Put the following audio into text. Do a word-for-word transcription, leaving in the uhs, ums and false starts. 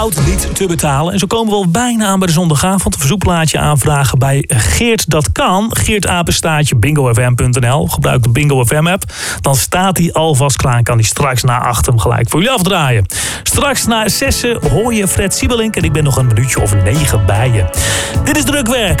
niet te betalen. En zo komen we al bijna aan bij de zondagavond. Een verzoekplaatje aanvragen bij Geert. Dat kan. Geert apenstaartje bingo f m punt n l. Gebruik de Bingo F M app. Dan staat hij alvast klaar en kan hij straks na acht hem gelijk voor jullie afdraaien. Straks na zessen hoor je Fred Siebelink. En ik ben nog een minuutje of negen bij je. Dit is Drukwerk.